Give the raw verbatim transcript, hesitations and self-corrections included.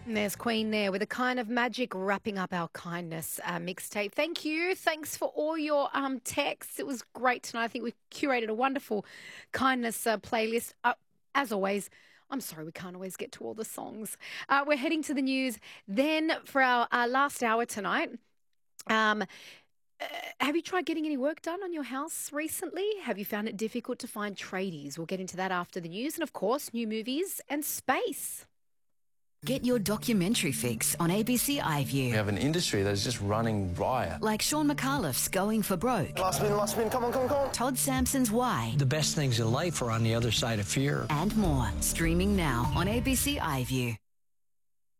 And there's Queen there with a kind of magic wrapping up our kindness uh, mixtape. Thank you. Thanks for all your um, texts. It was great tonight. I think we've curated a wonderful kindness uh, playlist. Uh, as always, I'm sorry we can't always get to all the songs. Uh, we're heading to the news. Then for our uh, last hour tonight, um, uh, have you tried getting any work done on your house recently? Have you found it difficult to find tradies? We'll get into that after the news. And, of course, new movies and space. Get your documentary fix on A B C iView. We have an industry that is just running riot. Like Sean McAuliffe's Going for Broke. Last spin, last spin, come on, come on, come on. Todd Sampson's Why. The best things in life are on the other side of fear. And more. Streaming now on A B C iView.